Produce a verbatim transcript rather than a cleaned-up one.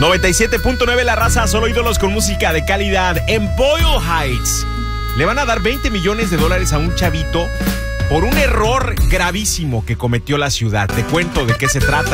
noventa y siete punto nueve La Raza, solo ídolos con música de calidad. En Boyle Heights le van a dar veinte millones de dólares a un chavito por un error gravísimo que cometió la ciudad. Te cuento de qué se trata.